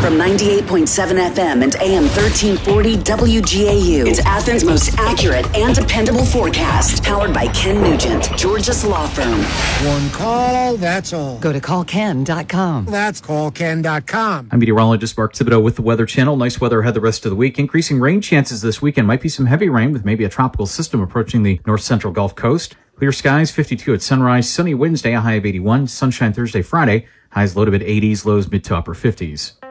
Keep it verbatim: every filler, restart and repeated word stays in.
From ninety-eight point seven F M and A M thirteen forty W G A U. It's Athens' most accurate and dependable forecast. Powered by Ken Nugent, George's Law Firm. One call, that's all. Go to call ken dot com. That's call ken dot com. I'm meteorologist Mark Thibodeau with the Weather Channel. Nice weather ahead the rest of the week. Increasing rain chances this weekend. Might be some heavy rain with maybe a tropical system approaching the north central Gulf Coast. Clear skies, fifty-two at sunrise. Sunny Wednesday, a high of eighty-one. Sunshine Thursday, Friday. Highs low to mid eighties, lows mid to upper fifties.